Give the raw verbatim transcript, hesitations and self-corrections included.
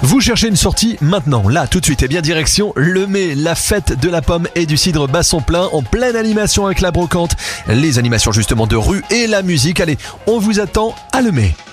Vous cherchez une sortie maintenant, là, tout de suite. Et bien direction Lemay, la fête de la pomme et du cidre Basson-Plein en pleine animation avec la brocante, les animations justement de rue et la musique. Allez, on vous attend à Lemay.